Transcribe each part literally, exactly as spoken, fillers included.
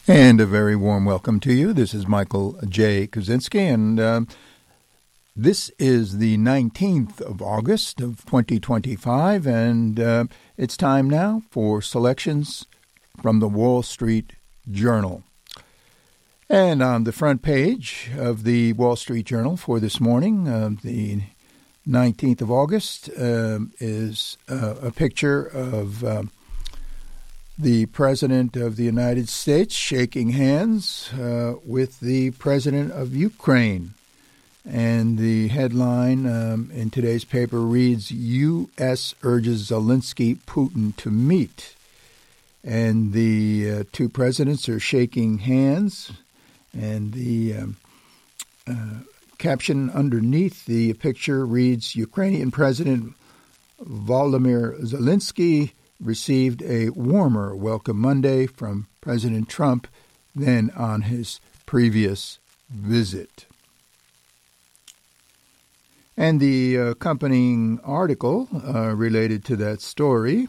And a very warm welcome to you. This is Michael J. Kuczynski, and uh, this is the nineteenth of August of twenty twenty-five, and uh, it's time now for selections from the Wall Street Journal. And on the front page of the Wall Street Journal for this morning, uh, the nineteenth of August, uh, is uh, a picture of Uh, the President of the United States shaking hands uh, with the President of Ukraine. And the headline um, in today's paper reads, U S urges Zelensky, Putin to meet. And the uh, two presidents are shaking hands. And the um, uh, caption underneath the picture reads, Ukrainian President Volodymyr Zelensky received a warmer welcome Monday from President Trump than on his previous visit. And the accompanying article uh, related to that story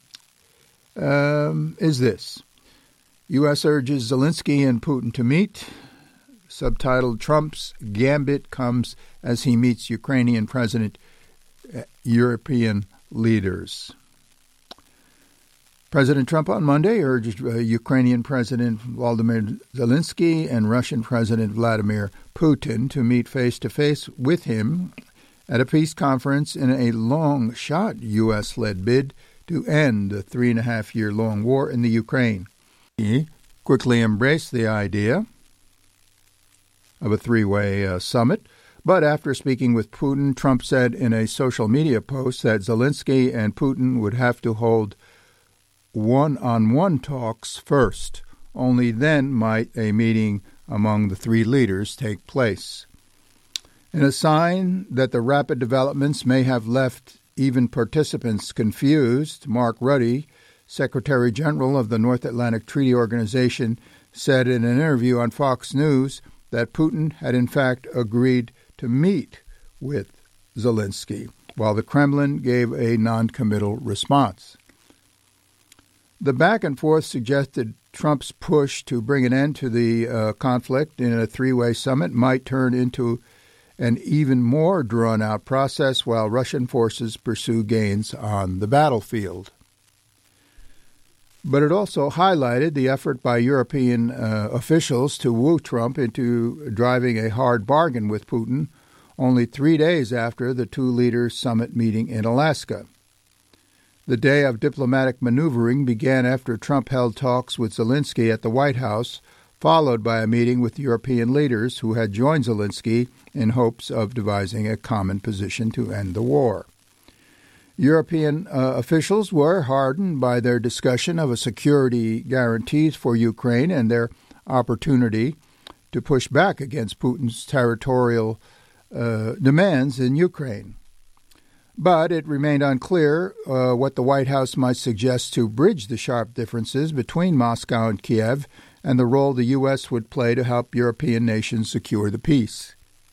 um, is this. U S urges Zelensky and Putin to meet. Subtitled, Trump's Gambit comes as he meets Ukrainian President, uh, European leaders. President Trump on Monday urged uh, Ukrainian President Volodymyr Zelensky and Russian President Vladimir Putin to meet face-to-face with him at a peace conference in a long-shot U S-led bid to end the three-and-a-half-year-long war in the Ukraine. He quickly embraced the idea of a three-way uh, summit, but after speaking with Putin, Trump said in a social media post that Zelensky and Putin would have to hold one-on-one talks first. Only then might a meeting among the three leaders take place. In a sign that the rapid developments may have left even participants confused, Mark Rutte, Secretary General of the North Atlantic Treaty Organization, said in an interview on Fox News that Putin had in fact agreed to meet with Zelensky, while the Kremlin gave a non-committal response. The back and forth suggested Trump's push to bring an end to the uh, conflict in a three-way summit might turn into an even more drawn-out process while Russian forces pursue gains on the battlefield. But it also highlighted the effort by European uh, officials to woo Trump into driving a hard bargain with Putin only three days after the two leaders' summit meeting in Alaska. The day of diplomatic maneuvering began after Trump held talks with Zelensky at the White House, followed by a meeting with European leaders who had joined Zelensky in hopes of devising a common position to end the war. European uh, officials were heartened by their discussion of a security guarantees for Ukraine and their opportunity to push back against Putin's territorial uh, demands in Ukraine. But it remained unclear uh, what the White House might suggest to bridge the sharp differences between Moscow and Kiev and the role the U S would play to help European nations secure the peace.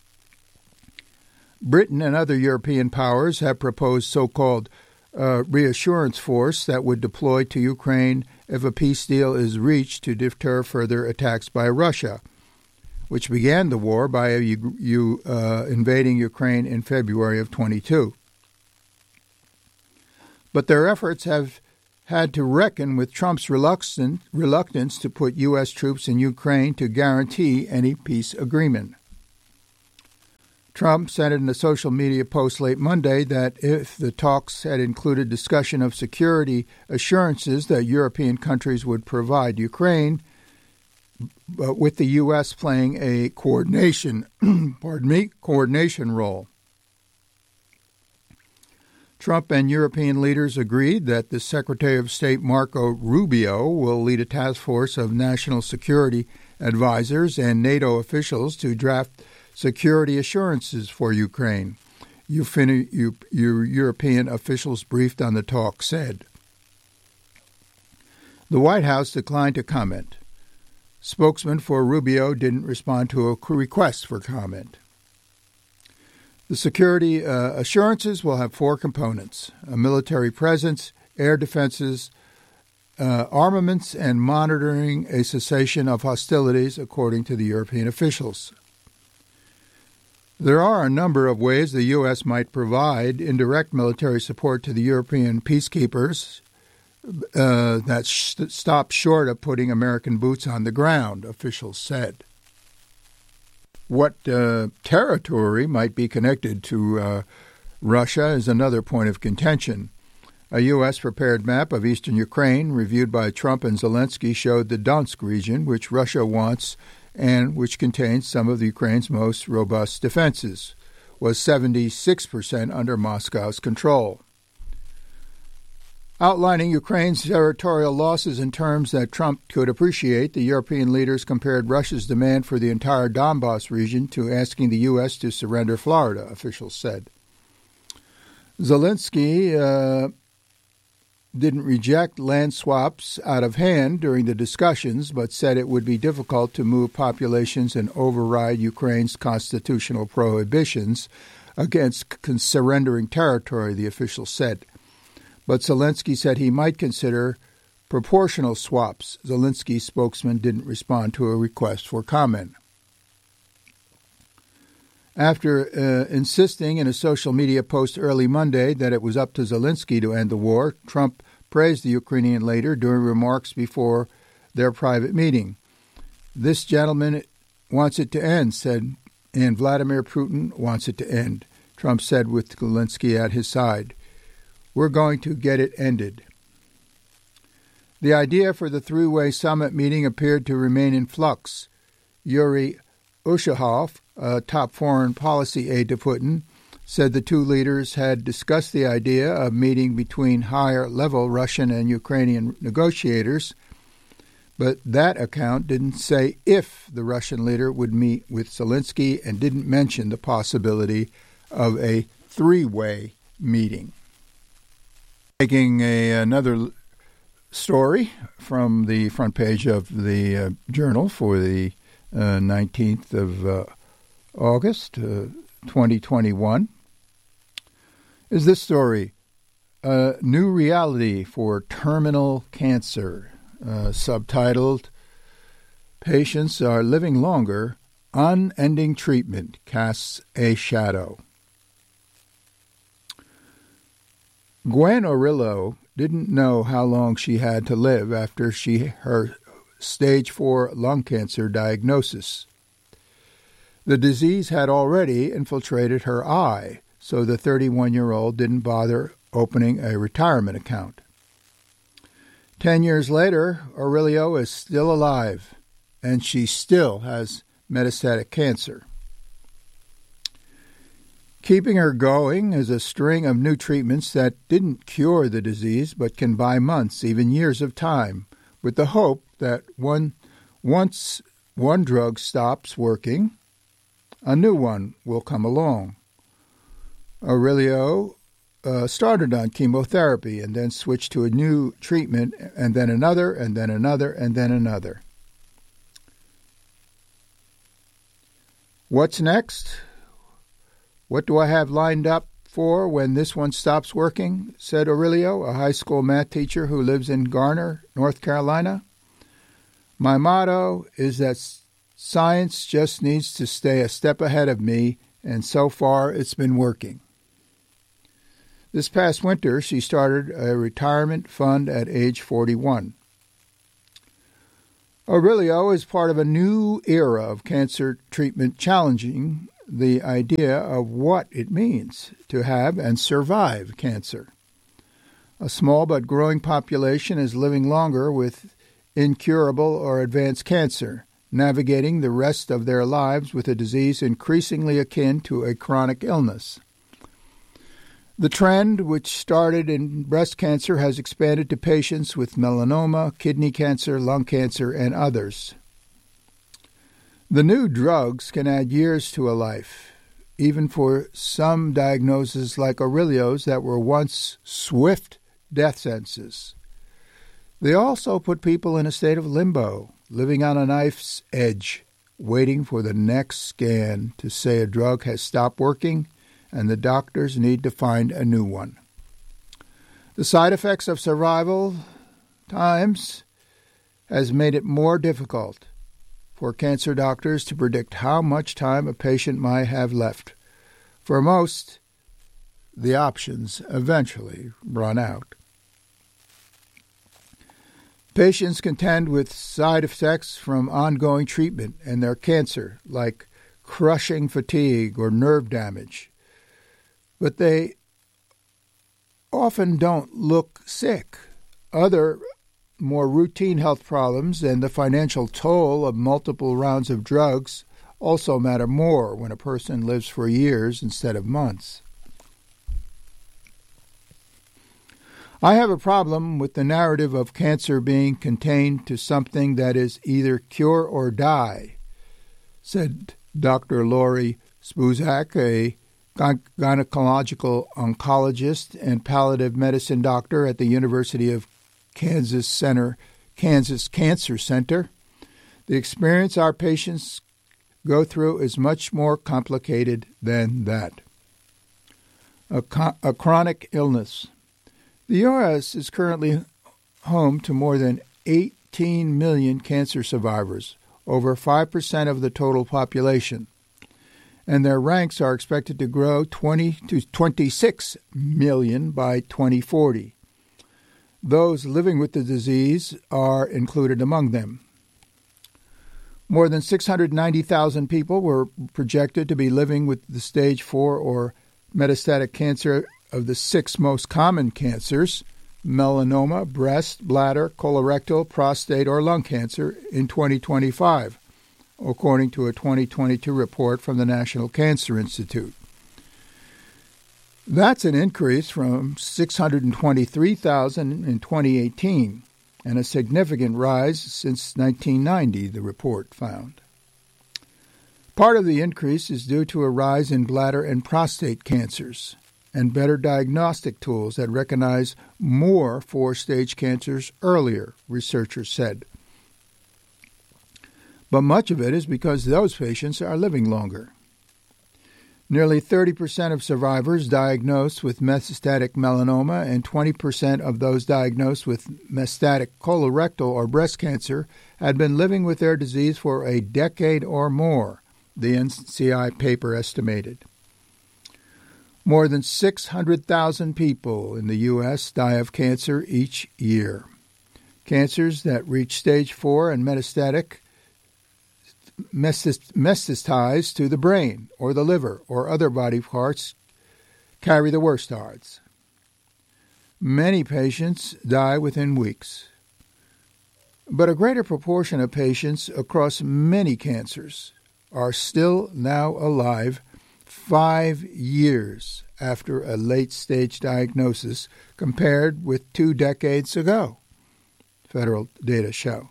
Britain and other European powers have proposed so-called uh, reassurance force that would deploy to Ukraine if a peace deal is reached to deter further attacks by Russia, which began the war by u- u- uh, invading Ukraine in February of twenty-two. But their efforts have had to reckon with Trump's reluctant, reluctance to put U S troops in Ukraine to guarantee any peace agreement. Trump said in a social media post late Monday that if the talks had included discussion of security assurances that European countries would provide Ukraine, but with the U S playing a coordination, pardon me, coordination role. Trump and European leaders agreed that the Secretary of State Marco Rubio will lead a task force of national security advisors and NATO officials to draft security assurances for Ukraine, European officials briefed on the talk said. The White House declined to comment. Spokesman for Rubio didn't respond to a request for comment. The security uh, assurances will have four components: a military presence, air defenses, uh, uh, armaments and monitoring a cessation of hostilities, according to the European officials. There are a number of ways the U S might provide indirect military support to the European peacekeepers uh, that sh- stop short of putting American boots on the ground, officials said. What uh, territory might be connected to uh, Russia is another point of contention. A U S-prepared map of eastern Ukraine, reviewed by Trump and Zelensky, showed the Donetsk region, which Russia wants and which contains some of the Ukraine's most robust defenses, was seventy-six percent under Moscow's control. Outlining Ukraine's territorial losses in terms that Trump could appreciate, the European leaders compared Russia's demand for the entire Donbas region to asking the U S to surrender Florida, officials said. Zelensky uh, didn't reject land swaps out of hand during the discussions, but said it would be difficult to move populations and override Ukraine's constitutional prohibitions against surrendering territory, the official said. But Zelensky said he might consider proportional swaps. Zelensky's spokesman didn't respond to a request for comment. After uh, insisting in a social media post early Monday that it was up to Zelensky to end the war, Trump praised the Ukrainian leader during remarks before their private meeting. This gentleman wants it to end, said, and Vladimir Putin wants it to end, Trump said with Zelensky at his side. We're going to get it ended. The idea for the three-way summit meeting appeared to remain in flux. Yuri Ushakov, a top foreign policy aide to Putin, said the two leaders had discussed the idea of meeting between higher-level Russian and Ukrainian negotiators, but that account didn't say if the Russian leader would meet with Zelensky and didn't mention the possibility of a three-way meeting. Taking a, another story from the front page of the uh, Journal for the uh, nineteenth of uh, August, uh, twenty twenty-one, is this story, A New Reality for Terminal Cancer, uh, subtitled, Patients Are Living Longer, Unending Treatment Casts a Shadow. Gwen Orillo didn't know how long she had to live after she her stage four lung cancer diagnosis. The disease had already infiltrated her eye, so the thirty-one-year-old didn't bother opening a retirement account. Ten years later, Orillo is still alive, and she still has metastatic cancer. Keeping her going is a string of new treatments that didn't cure the disease but can buy months, even years of time, with the hope that one, once one drug stops working, a new one will come along. Orillo uh, started on chemotherapy and then switched to a new treatment, and then another, and then another, and then another. What's next? What do I have lined up for when this one stops working? Said Orillo, a high school math teacher who lives in Garner, North Carolina. My motto is that science just needs to stay a step ahead of me, and so far it's been working. This past winter, she started a retirement fund at age forty-one. Orillo is part of a new era of cancer treatment challenging the idea of what it means to have and survive cancer. A small but growing population is living longer with incurable or advanced cancer, navigating the rest of their lives with a disease increasingly akin to a chronic illness. The trend, which started in breast cancer, has expanded to patients with melanoma, kidney cancer, lung cancer, and others. The new drugs can add years to a life, even for some diagnoses like Orillo's that were once swift death sentences. They also put people in a state of limbo, living on a knife's edge, waiting for the next scan to say a drug has stopped working and the doctors need to find a new one. The side effects of survival times has made it more difficult for cancer doctors to predict how much time a patient might have left. For most, the options eventually run out. Patients contend with side effects from ongoing treatment and their cancer, like crushing fatigue or nerve damage. But they often don't look sick. Other more routine health problems and the financial toll of multiple rounds of drugs also matter more when a person lives for years instead of months. I have a problem with the narrative of cancer being contained to something that is either cure or die, said Doctor Lori Spuzak, a gynecological oncologist and palliative medicine doctor at the University of Kansas Center, Kansas Cancer Center. The experience our patients go through is much more complicated than that. A, co- a chronic illness. The U S is currently home to more than eighteen million cancer survivors, over five percent of the total population, and their ranks are expected to grow twenty to twenty-six million by twenty forty. Those living with the disease are included among them. More than six hundred ninety thousand people were projected to be living with the stage four or metastatic cancer of the six most common cancers, melanoma, breast, bladder, colorectal, prostate, or lung cancer, in twenty twenty-five, according to a twenty twenty-two report from the National Cancer Institute. That's an increase from six hundred twenty-three thousand in twenty eighteen, and a significant rise since nineteen ninety, the report found. Part of the increase is due to a rise in bladder and prostate cancers and better diagnostic tools that recognize more four-stage cancers earlier, researchers said. But much of it is because those patients are living longer. Nearly thirty percent of survivors diagnosed with metastatic melanoma and twenty percent of those diagnosed with metastatic colorectal or breast cancer had been living with their disease for a decade or more, the N C I paper estimated. More than six hundred thousand people in the U S die of cancer each year. Cancers that reach stage four and metastatic metastasize to the brain or the liver or other body parts carry the worst odds. Many patients die within weeks. But a greater proportion of patients across many cancers are still now alive five years after a late-stage diagnosis compared with two decades ago, federal data show.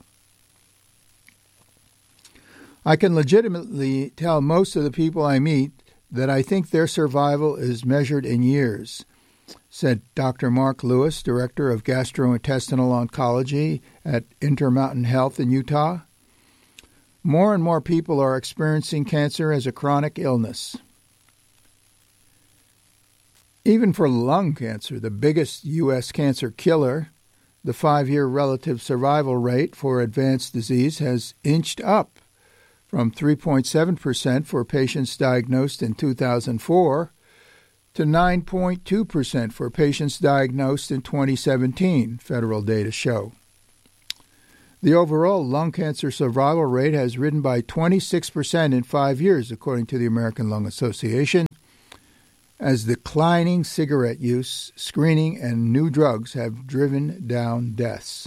I can legitimately tell most of the people I meet that I think their survival is measured in years, said Doctor Mark Lewis, Director of Gastrointestinal Oncology at Intermountain Health in Utah. More and more people are experiencing cancer as a chronic illness. Even for lung cancer, the biggest U S cancer killer, the five-year relative survival rate for advanced disease has inched up from three point seven percent for patients diagnosed in two thousand four to nine point two percent for patients diagnosed in twenty seventeen, federal data show. The overall lung cancer survival rate has risen by twenty-six percent in five years, according to the American Lung Association, as declining cigarette use, screening, and new drugs have driven down deaths.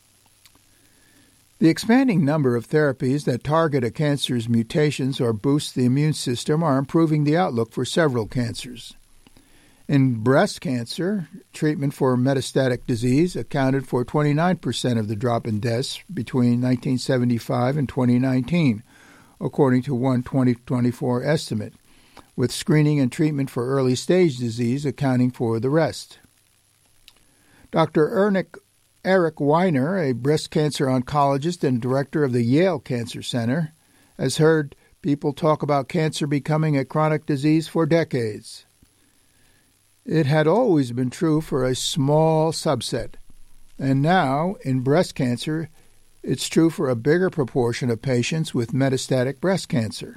The expanding number of therapies that target a cancer's mutations or boost the immune system are improving the outlook for several cancers. In breast cancer, treatment for metastatic disease accounted for twenty-nine percent of the drop in deaths between nineteen seventy-five and twenty nineteen, according to one twenty twenty-four estimate, with screening and treatment for early-stage disease accounting for the rest. Doctor Eric Weiner, a breast cancer oncologist and director of the Yale Cancer Center, has heard people talk about cancer becoming a chronic disease for decades. It had always been true for a small subset, And now, in breast cancer, it's true for a bigger proportion of patients with metastatic breast cancer.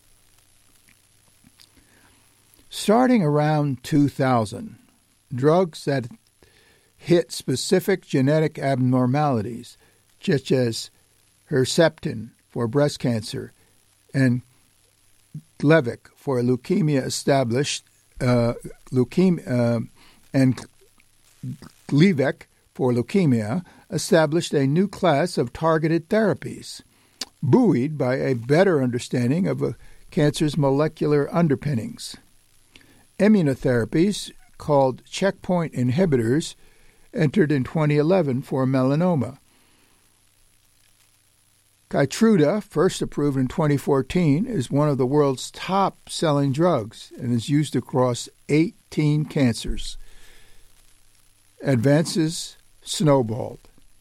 Starting around two thousand, drugs that hit specific genetic abnormalities, such as Herceptin for breast cancer and Gleevec for leukemia established uh, leukemia uh, and Gleevec for leukemia established a new class of targeted therapies, buoyed by a better understanding of a cancer's molecular underpinnings. Immunotherapies called checkpoint inhibitors entered in twenty eleven for melanoma. Keytruda, first approved in twenty fourteen, is one of the world's top-selling drugs and is used across eighteen cancers. Advances snowballed.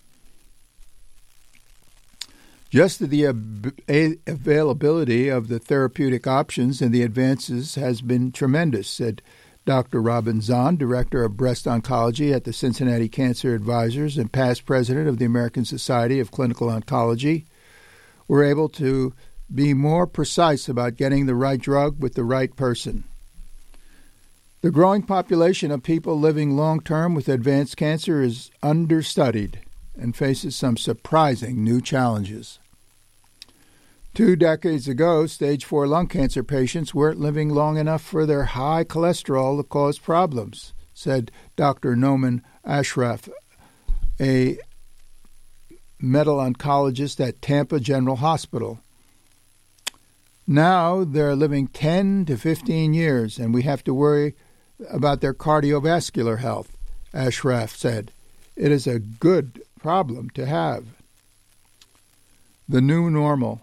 Just the ab- availability of the therapeutic options and the advances has been tremendous, said Doctor Robin Zahn, Director of Breast Oncology at the Cincinnati Cancer Advisors and past president of the American Society of Clinical Oncology. We're able to be more precise about getting the right drug with the right person. The growing population of people living long-term with advanced cancer is understudied and faces some surprising new challenges. Two decades ago, stage four lung cancer patients weren't living long enough for their high cholesterol to cause problems, said Doctor Noman Ashraf, a medical oncologist at Tampa General Hospital. Now they're living ten to fifteen years, and we have to worry about their cardiovascular health, Ashraf said. It is a good problem to have. The new normal.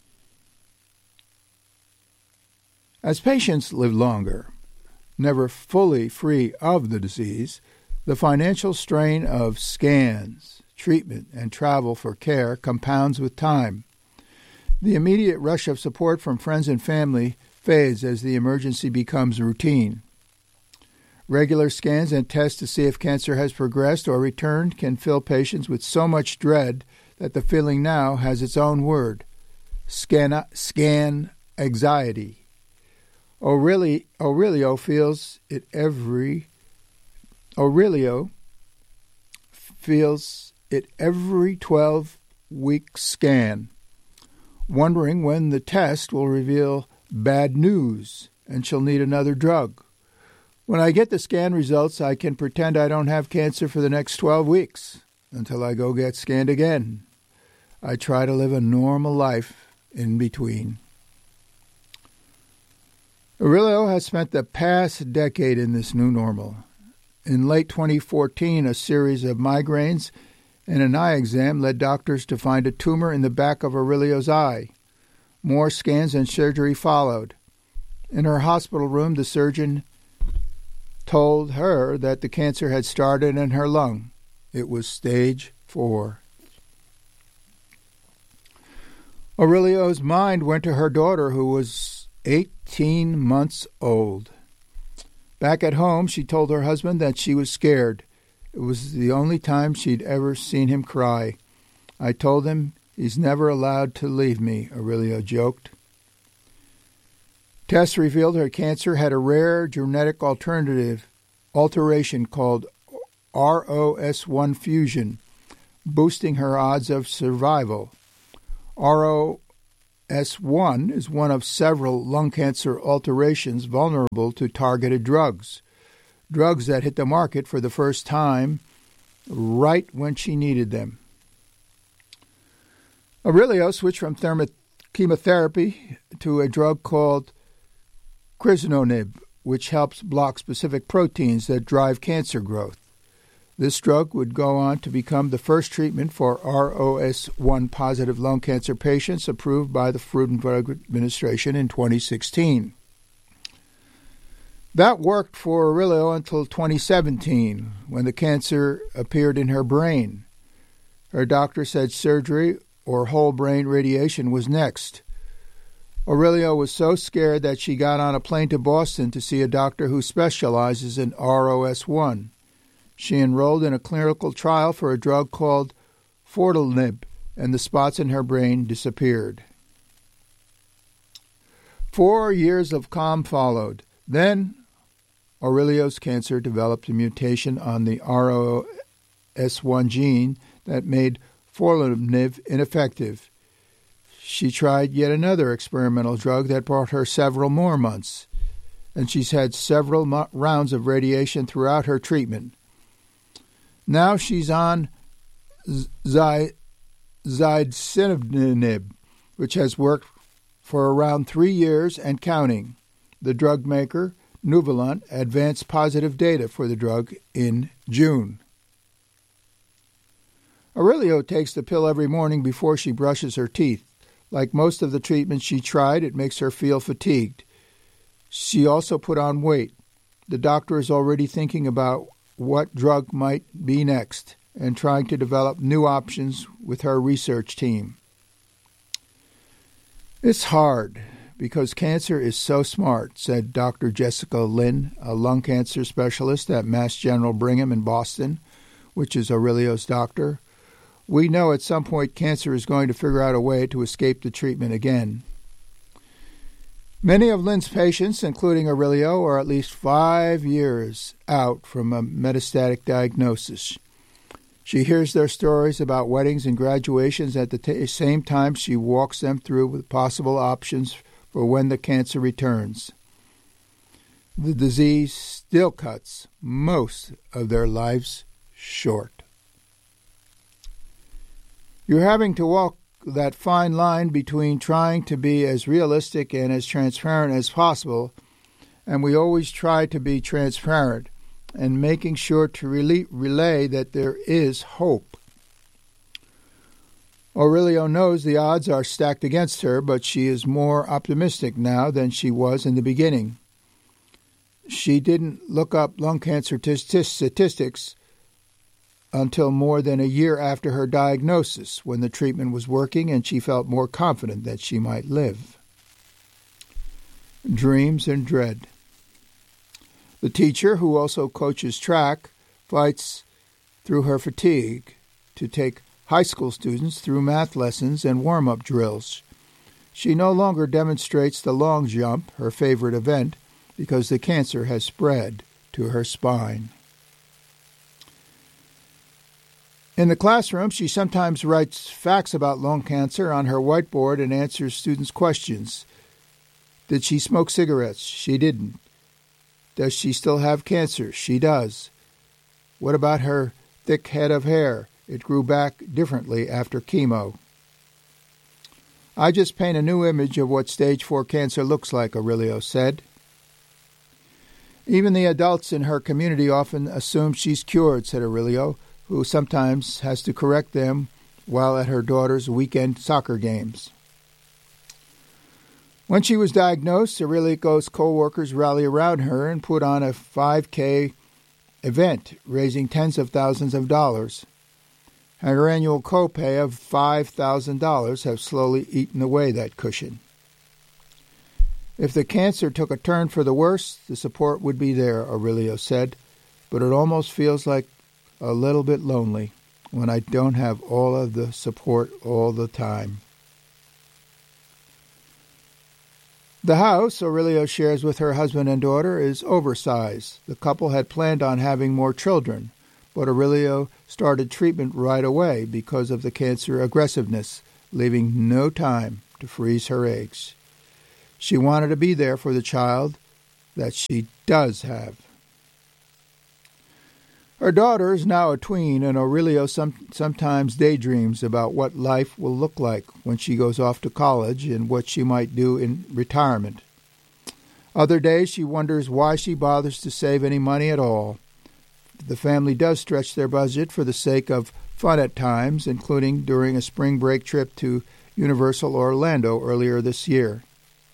As patients live longer, never fully free of the disease, the financial strain of scans, treatment, and travel for care compounds with time. The immediate rush of support from friends and family fades as the emergency becomes routine. Regular scans and tests to see if cancer has progressed or returned can fill patients with so much dread that the feeling now has its own word: scan, scan anxiety. Aurelio, Aurelio feels it every Aurelio feels it every twelve-week scan, wondering when the test will reveal bad news and she'll need another drug. When I get the scan results, I can pretend I don't have cancer for the next twelve weeks until I go get scanned again. I try to live a normal life in between. Aurelio has spent the past decade in this new normal. In late twenty fourteen, a series of migraines and an eye exam led doctors to find a tumor in the back of Aurelio's eye. More scans and surgery followed. In her hospital room, the surgeon told her that the cancer had started in her lung. It was stage four. Aurelio's mind went to her daughter, who was eighteen months old. Back at home, she told her husband that she was scared. It was the only time she'd ever seen him cry. I told him he's never allowed to leave me, Aurelio joked. Tests revealed her cancer had a rare genetic alternative alteration called R O S one fusion, boosting her odds of survival. R O S one is one of several lung cancer alterations vulnerable to targeted drugs, drugs that hit the market for the first time right when she needed them. Aurelio switched from thermo- chemotherapy to a drug called crizotinib, which helps block specific proteins that drive cancer growth. This drug would go on to become the first treatment for R O S one positive lung cancer patients approved by the Food and Drug Administration in twenty sixteen. That worked for Aurelio until twenty seventeen, when the cancer appeared in her brain. Her doctor said surgery or whole brain radiation was next. Aurelio was so scared that she got on a plane to Boston to see a doctor who specializes in R O S one. She enrolled in a clinical trial for a drug called Fortilnib, and the spots in her brain disappeared. Four years of calm followed. Then Aurelio's cancer developed a mutation on the R O S one gene that made Fortilnib ineffective. She tried yet another experimental drug that brought her several more months, and she's had several mo- rounds of radiation throughout her treatment. Now she's on Zy- Zidesamtinib, which has worked for around three years and counting. The drug maker, Nuvalent, advanced positive data for the drug in June. Aurelio takes the pill every morning before she brushes her teeth. Like most of the treatments she tried, it makes her feel fatigued. She also put on weight. The doctor is already thinking about what drug might be next and trying to develop new options with her research team. It's hard because cancer is so smart, said Doctor Jessica Lynn, a lung cancer specialist at Mass General Brigham in Boston, which is Aurelio's doctor. We know at some point cancer is going to figure out a way to escape the treatment again. Many of Lynn's patients, including Aurelio, are at least five years out from a metastatic diagnosis. She hears their stories about weddings and graduations at the t- same time she walks them through with possible options for when the cancer returns. The disease still cuts most of their lives short. You're having to walk that fine line between trying to be as realistic and as transparent as possible, and we always try to be transparent, and making sure to relay, relay that there is hope. Aurelio knows the odds are stacked against her, but she is more optimistic now than she was in the beginning. She didn't look up lung cancer t- t- statistics until more than a year after her diagnosis, when the treatment was working and she felt more confident that she might live. Dreams and dread. The teacher, who also coaches track, fights through her fatigue to take high school students through math lessons and warm-up drills. She no longer demonstrates the long jump, her favorite event, because the cancer has spread to her spine. In the classroom, she sometimes writes facts about lung cancer on her whiteboard and answers students' questions. Did she smoke cigarettes? She didn't. Does she still have cancer? She does. What about her thick head of hair? It grew back differently after chemo. I just paint a new image of what stage four cancer looks like, Aurelio said. Even the adults in her community often assume she's cured, said Aurelio, who sometimes has to correct them while at her daughter's weekend soccer games. When she was diagnosed, Aurelio's co-workers rallied around her and put on a five K event, raising tens of thousands of dollars. Her annual copay of five thousand dollars have slowly eaten away that cushion. If the cancer took a turn for the worse, the support would be there, Aurelio said, but it almost feels like a little bit lonely when I don't have all of the support all the time. The house, Aurelio shares with her husband and daughter, is oversized. The couple had planned on having more children, but Aurelio started treatment right away because of the cancer aggressiveness, leaving no time to freeze her eggs. She wanted to be there for the child that she does have. Her daughter is now a tween, and Aurelio some, sometimes daydreams about what life will look like when she goes off to college and what she might do in retirement. Other days she wonders why she bothers to save any money at all. The family does stretch their budget for the sake of fun at times, including during a spring break trip to Universal Orlando earlier this year.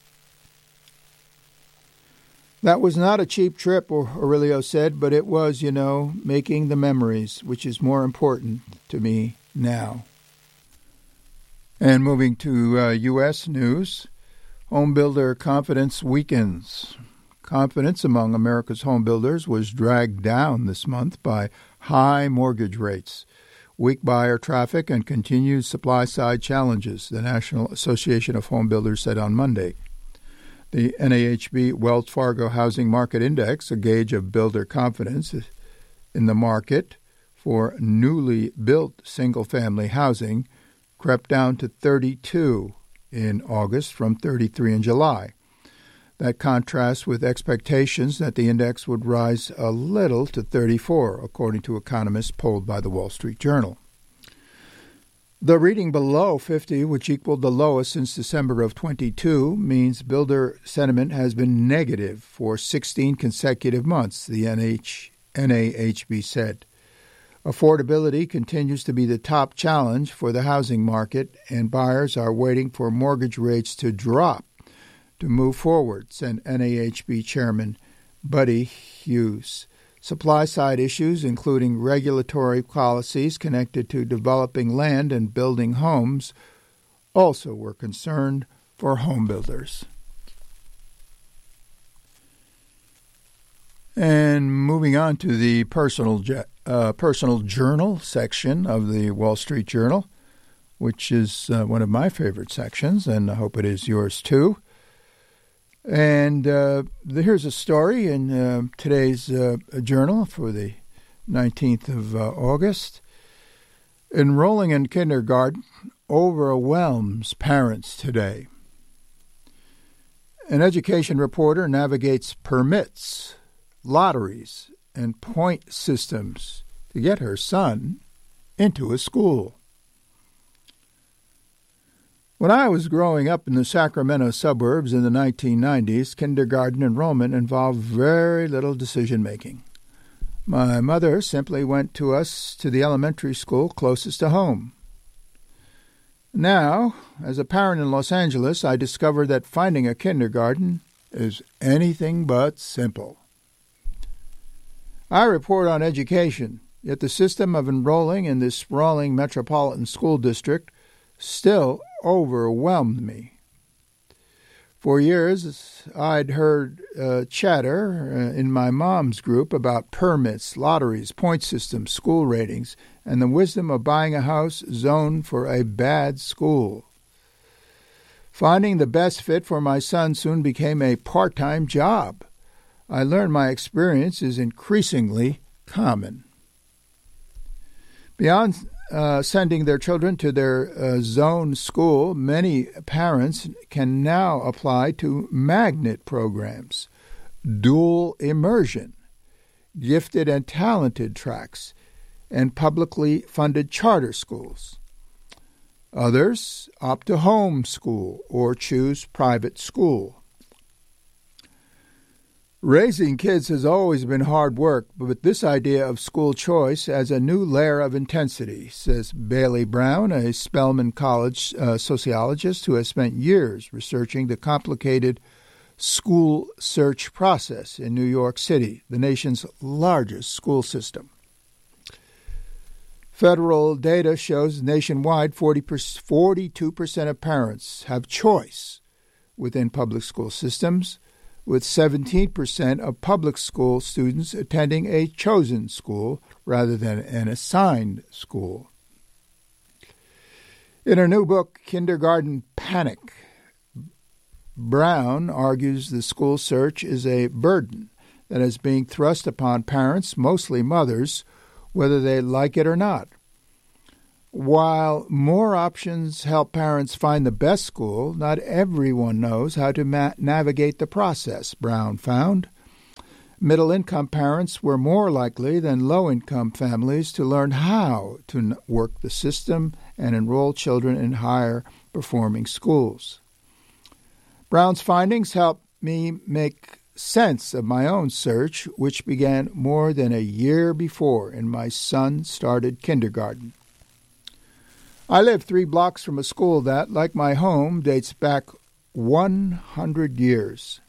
That was not a cheap trip, Aurelio said, but it was, you know, making the memories, which is more important to me now. And moving to uh, U S news, home builder confidence weakens. Confidence among America's home builders was dragged down this month by high mortgage rates, weak buyer traffic, and continued supply-side challenges, the National Association of Home Builders said on Monday. The N A H B Wells Fargo Housing Market Index, a gauge of builder confidence in the market for newly built single-family housing, crept down to thirty-two in August from thirty-three in July. That contrasts with expectations that the index would rise a little to thirty-four, according to economists polled by the Wall Street Journal. The reading below fifty, which equaled the lowest since December of twenty-two, means builder sentiment has been negative for sixteen consecutive months, the N A H B said. Affordability continues to be the top challenge for the housing market, and buyers are waiting for mortgage rates to drop to move forward, said N A H B Chairman Buddy Hughes. Supply-side issues, including regulatory policies connected to developing land and building homes, also were concerned for home builders. And moving on to the personal uh, personal journal section of the Wall Street Journal, which is uh, one of my favorite sections, and I hope it is yours too. And uh, the, here's a story in uh, today's uh, journal for the nineteenth of uh, August. Enrolling in kindergarten overwhelms parents today. An education reporter navigates permits, lotteries, and point systems to get her son into a school. When I was growing up in the Sacramento suburbs in the nineteen nineties, kindergarten enrollment involved very little decision-making. My mother simply went to us to the elementary school closest to home. Now, as a parent in Los Angeles, I discovered that finding a kindergarten is anything but simple. I report on education, yet the system of enrolling in this sprawling metropolitan school district still overwhelmed me. For years, I'd heard uh, chatter uh, in my mom's group about permits, lotteries, point systems, school ratings, and the wisdom of buying a house zoned for a bad school. Finding the best fit for my son soon became a part-time job. I learned my experience is increasingly common. Beyond uh, sending their children to their uh, zone school, many parents can now apply to magnet programs, dual immersion, gifted and talented tracks, and publicly funded charter schools. Others opt to homeschool or choose private school. Raising kids has always been hard work, but this idea of school choice adds a new layer of intensity, says Bailey Brown, a Spelman College uh, sociologist who has spent years researching the complicated school search process in New York City, the nation's largest school system. Federal data shows nationwide forty-two percent of parents have choice within public school systems, with seventeen percent of public school students attending a chosen school rather than an assigned school. In her new book, Kindergarten Panic, Brown argues the school search is a burden that is being thrust upon parents, mostly mothers, whether they like it or not. While more options help parents find the best school, not everyone knows how to ma- navigate the process, Brown found. Middle-income parents were more likely than low-income families to learn how to work the system and enroll children in higher-performing schools. Brown's findings helped me make sense of my own search, which began more than a year before, and my son started kindergarten. I live three blocks from a school that, like my home, dates back one hundred years.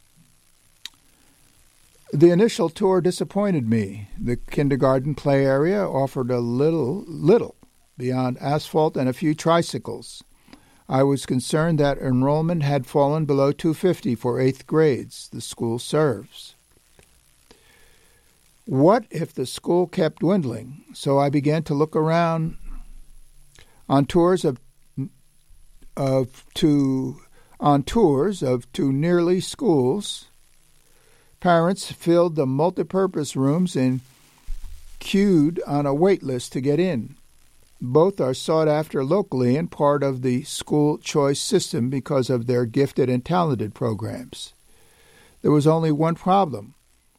The initial tour disappointed me. The kindergarten play area offered a little, little beyond asphalt and a few tricycles. I was concerned that enrollment had fallen below two hundred fifty for eighth grades the school serves. What if the school kept dwindling? So I began to look around on tours of of to on tours of two nearly schools. Parents filled the multipurpose rooms and queued on a wait list to get in. Both are sought after locally and part of the school choice system because of their gifted and talented programs. There was only one problem.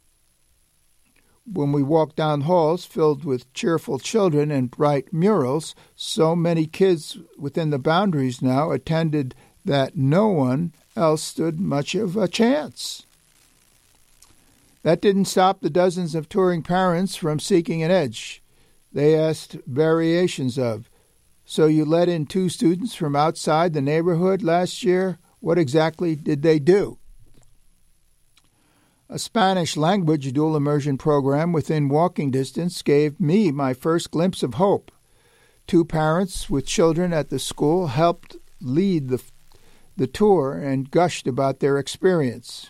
When we walked down halls filled with cheerful children and bright murals, so many kids within the boundaries now attended that no one else stood much of a chance. That didn't stop the dozens of touring parents from seeking an edge. They asked variations of, "So you let in two students from outside the neighborhood last year? What exactly did they do?" A Spanish language dual immersion program within walking distance gave me my first glimpse of hope. Two parents with children at the school helped lead the, the tour and gushed about their experience.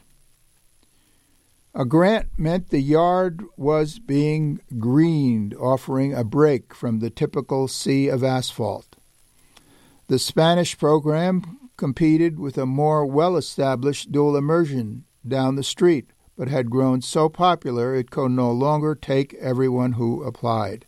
A grant meant the yard was being greened, offering a break from the typical sea of asphalt. The Spanish program competed with a more well-established dual immersion down the street, but had grown so popular it could no longer take everyone who applied.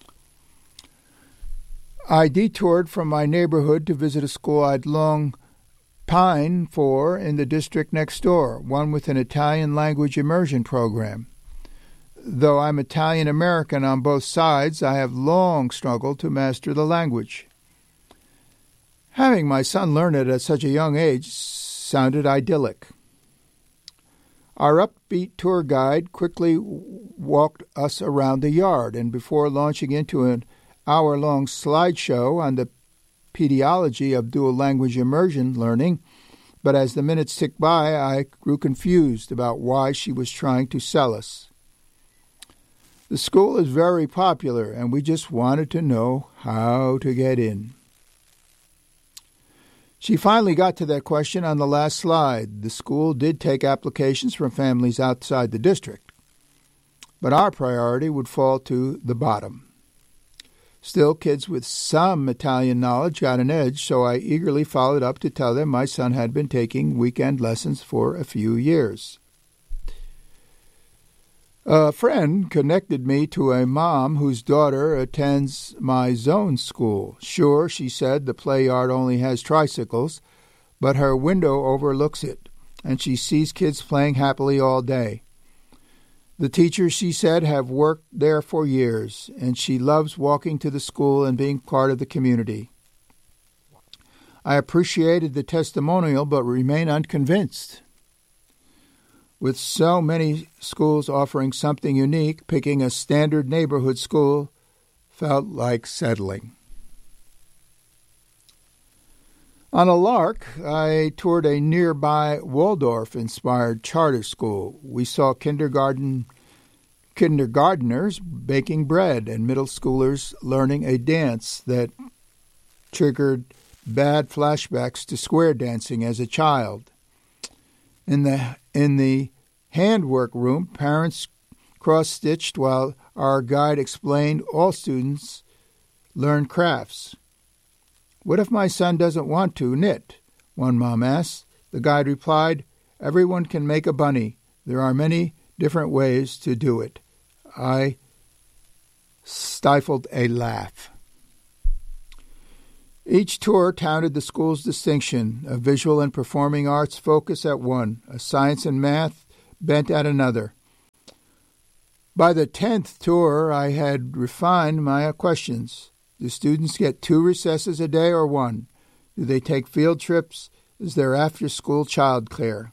I detoured from my neighborhood to visit a school I'd long pined for in the district next door, one with an Italian language immersion program. Though I'm Italian-American on both sides, I have long struggled to master the language. Having my son learn it at such a young age sounded idyllic. Our upbeat tour guide quickly walked us around the yard, and before launching into an hour-long slideshow on the pediology of dual language immersion learning, but as the minutes ticked by, I grew confused about why she was trying to sell us. The school is very popular, and we just wanted to know how to get in. She finally got to that question on the last slide. The school did take applications from families outside the district, but our priority would fall to the bottom. Still, kids with some Italian knowledge got an edge, so I eagerly followed up to tell them my son had been taking weekend lessons for a few years. A friend connected me to a mom whose daughter attends my zone school. Sure, she said, the play yard only has tricycles, but her window overlooks it, and she sees kids playing happily all day. The teachers, she said, have worked there for years, and she loves walking to the school and being part of the community. I appreciated the testimonial, but remain unconvinced. With so many schools offering something unique, picking a standard neighborhood school felt like settling. On a lark, I toured a nearby Waldorf-inspired charter school. We saw kindergarten kindergarteners baking bread and middle schoolers learning a dance that triggered bad flashbacks to square dancing as a child. In the in the handwork room, parents cross-stitched while our guide explained all students learn crafts. "What if my son doesn't want to knit?" one mom asked. The guide replied, "Everyone can make a bunny. There are many different ways to do it." I stifled a laugh. Each tour touted the school's distinction, a visual and performing arts focus at one, a science and math bent at another. By the tenth tour, I had refined my questions. Do students get two recesses a day or one? Do they take field trips? Is there after-school childcare?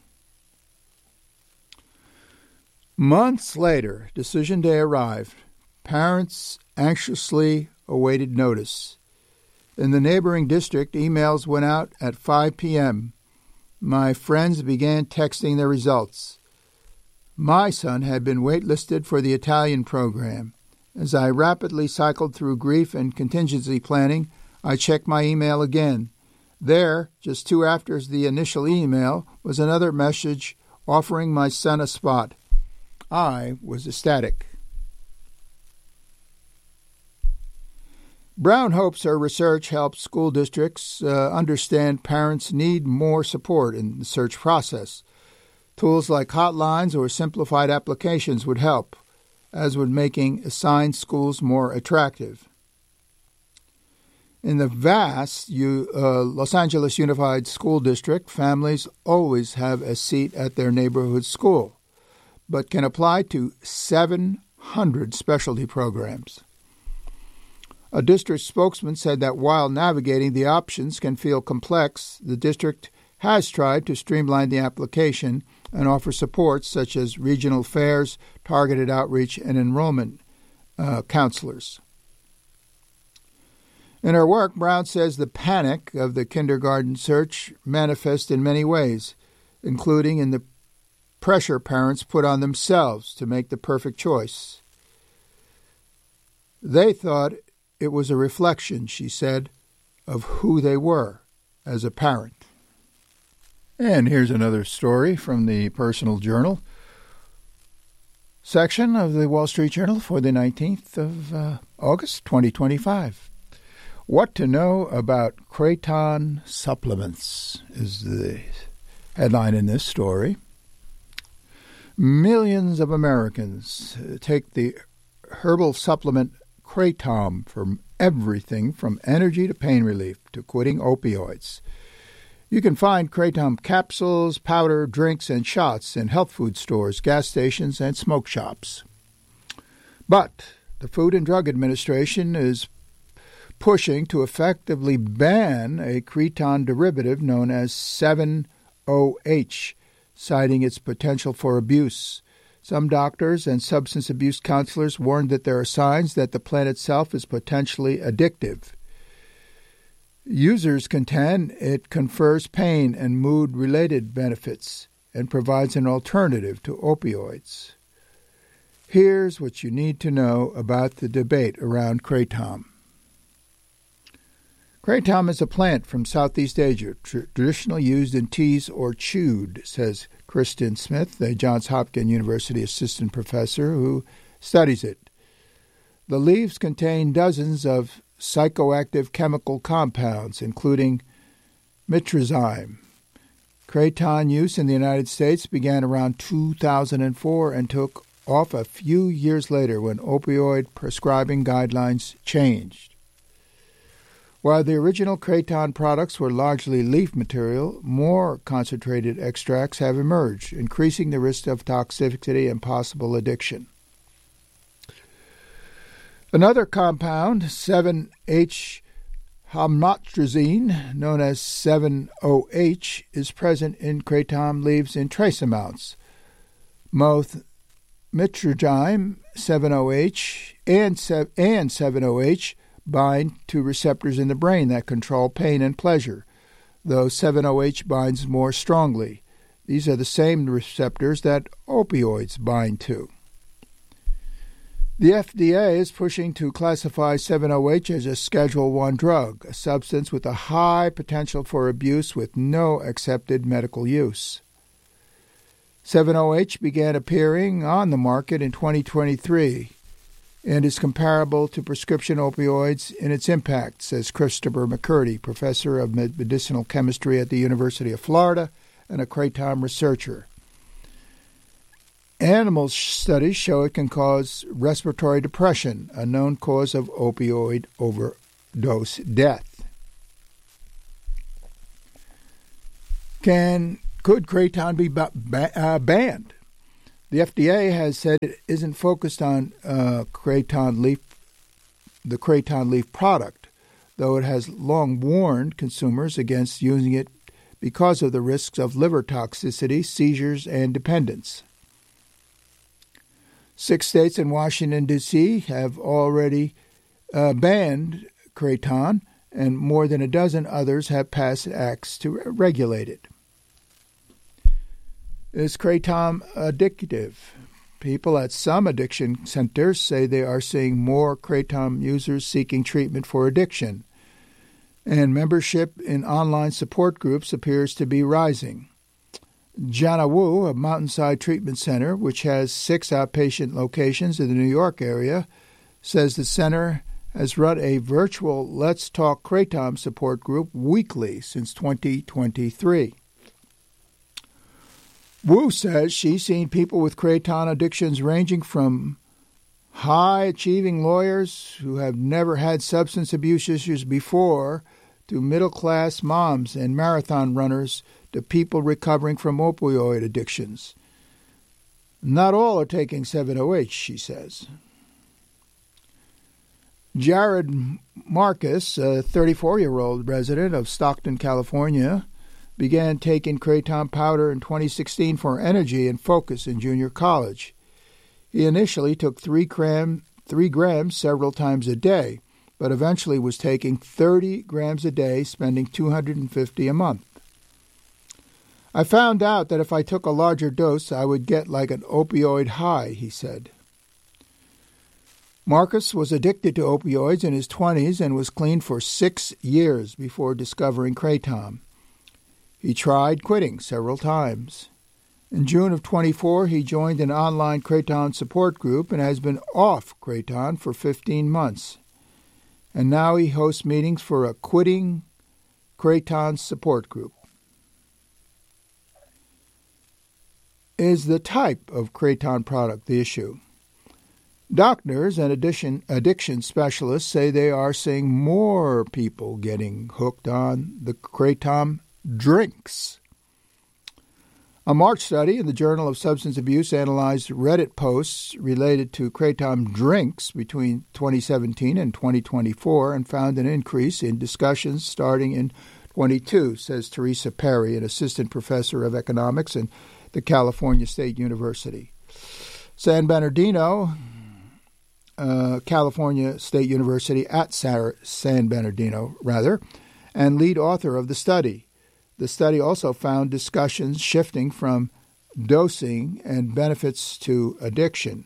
Months later, decision day arrived. Parents anxiously awaited notice. In the neighboring district, emails went out at five p.m. My friends began texting their results. My son had been waitlisted for the Italian program. As I rapidly cycled through grief and contingency planning, I checked my email again. There, just two after the initial email, was another message offering my son a spot. I was ecstatic. Brown hopes her research helps school districts uh, understand parents need more support in the search process. Tools like hotlines or simplified applications would help, as would making assigned schools more attractive. In the vast U, uh, Los Angeles Unified School District, families always have a seat at their neighborhood school, but can apply to seven hundred specialty programs. A district spokesman said that while navigating the options can feel complex, the district has tried to streamline the application and offer supports such as regional fairs, targeted outreach, and enrollment uh, counselors. In her work, Brown says the panic of the kindergarten search manifests in many ways, including in the pressure parents put on themselves to make the perfect choice. They thought it was a reflection, she said, of who they were as a parent. And here's another story from the Personal Journal section of the Wall Street Journal for the nineteenth of uh, August, twenty twenty-five. What to know about Kraton supplements is the headline in this story. Millions of Americans take the herbal supplement Kratom for everything from energy to pain relief to quitting opioids. You can find Kratom capsules, powder, drinks, and shots in health food stores, gas stations, and smoke shops. But the Food and Drug Administration is pushing to effectively ban a Kraton derivative known as seven O H, citing its potential for abuse. Some doctors and substance abuse counselors warned that there are signs that the plant itself is potentially addictive. Users contend it confers pain and mood-related benefits and provides an alternative to opioids. Here's what you need to know about the debate around Kratom. Kratom is a plant from Southeast Asia, traditionally used in teas or chewed, says Kristen Smith, a Johns Hopkins University assistant professor who studies it. The leaves contain dozens of psychoactive chemical compounds, including mitrazyme. Kraton use in the United States began around two thousand four and took off a few years later when opioid prescribing guidelines changed. While the original Kraton products were largely leaf material, more concentrated extracts have emerged, increasing the risk of toxicity and possible addiction. Another compound, seven H homotrozine, known as seven O H, is present in Kratom leaves in trace amounts. Both mitrazyme, seven O H, and seven O H bind to receptors in the brain that control pain and pleasure, though seven O H binds more strongly. These are the same receptors that opioids bind to. The F D A is pushing to classify seven O H as a Schedule one drug, a substance with a high potential for abuse with no accepted medical use. seven O H began appearing on the market in twenty twenty-three and is comparable to prescription opioids in its impact, says Christopher McCurdy, professor of medicinal chemistry at the University of Florida and a Kratom researcher. Animal studies show it can cause respiratory depression, a known cause of opioid overdose death. Can could Kratom be ba- ba- uh, banned? The F D A has said it isn't focused on uh, Kraton leaf, the Kraton leaf product, though it has long warned consumers against using it because of the risks of liver toxicity, seizures, and dependence. Six states and Washington, D C have already uh, banned Kraton, and more than a dozen others have passed acts to regulate it. Is Kratom addictive? People at some addiction centers say they are seeing more Kratom users seeking treatment for addiction. and membership in online support groups appears to be rising. Jana Wu of Mountainside Treatment Center, which has six outpatient locations in the New York area, says the center has run a virtual Let's Talk Kratom support group weekly since twenty twenty-three. Wu says she's seen people with kratom addictions ranging from high-achieving lawyers who have never had substance abuse issues before to middle-class moms and marathon runners to people recovering from opioid addictions. Not all are taking seven oh H, she says. Jared Marcus, a thirty-four-year-old resident of Stockton, California, began taking kratom powder in twenty sixteen for energy and focus in junior college. He initially took three, gram, three grams several times a day, but eventually was taking thirty grams a day, spending two hundred fifty dollars a month. I found out that if I took a larger dose, I would get like an opioid high, he said. Marcus was addicted to opioids in his twenties and was clean for six years before discovering kratom. He tried quitting several times. In June of twenty-four, he joined an online kratom support group and has been off kratom for fifteen months. And now he hosts meetings for a quitting kratom support group. Is the type of kratom product the issue? Doctors and addiction, addiction specialists say they are seeing more people getting hooked on the kratom drinks. A March study in the Journal of Substance Abuse analyzed Reddit posts related to kratom drinks between twenty seventeen and twenty twenty-four and found an increase in discussions starting in twenty-two, says Teresa Perry, an assistant professor of economics in the California State University. San Bernardino, uh, California State University at San Bernardino, rather, and lead author of the study. The study also found discussions shifting from dosing and benefits to addiction.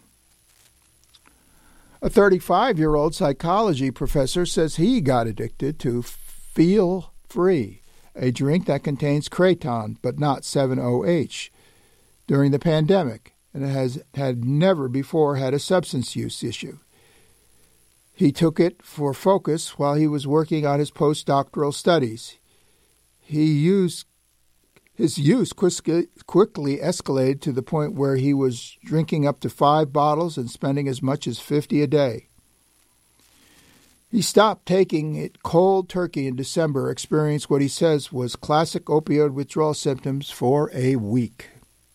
A thirty-five-year-old psychology professor says he got addicted to Feel Free, a drink that contains kratom but not seven oh H, during the pandemic, and has had never before had a substance use issue. He took it for focus while he was working on his postdoctoral studies. He used his use quickly, quickly escalated to the point where he was drinking up to five bottles and spending as much as fifty a day. He stopped taking it cold turkey in December, experienced what he says was classic opioid withdrawal symptoms for a week.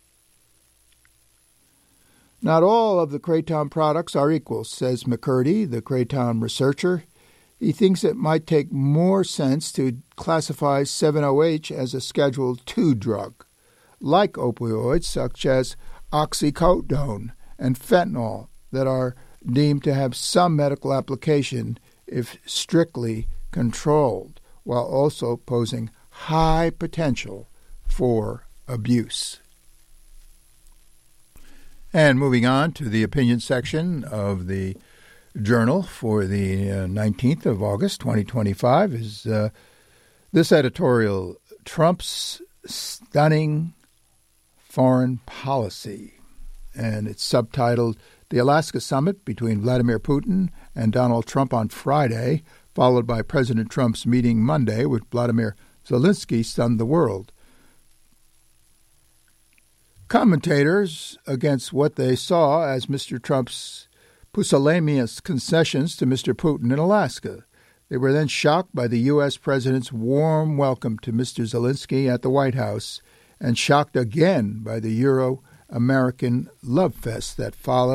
Not all of the kratom products are equal, says McCurdy, the kratom researcher. He thinks it might take more sense to classify seven oh H as a Schedule two drug, like opioids such as oxycodone and fentanyl that are deemed to have some medical application if strictly controlled, while also posing high potential for abuse. And moving on to the opinion section of the Journal for the uh, nineteenth of August, twenty twenty-five, is uh, this editorial, Trump's Stunning Foreign Policy. And it's subtitled, The Alaska Summit Between Vladimir Putin and Donald Trump on Friday, followed by President Trump's meeting Monday with Vladimir Zelensky, stunned the world. Commentators against what they saw as Mister Trump's pusillanimous concessions to Mister Putin in Alaska. They were then shocked by the U S president's warm welcome to Mister Zelensky at the White House and shocked again by the Euro-American love fest that followed.